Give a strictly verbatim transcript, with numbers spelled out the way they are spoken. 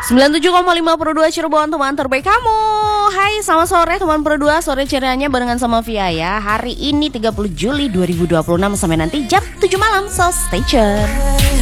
sembilan puluh tujuh koma lima Pro dua Cirebon, teman terbaik kamu. Hai, selamat sore teman Pro dua. Sore cerianya barengan sama Via ya. Hari ini tiga puluh Juli dua ribu dua puluh enam sampai nanti jam tujuh malam. So stay tune.